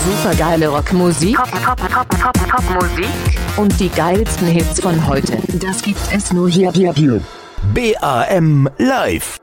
Supergeile Rockmusik. Popmusik. Und die geilsten Hits von heute. Das gibt es nur hier. BAM Live.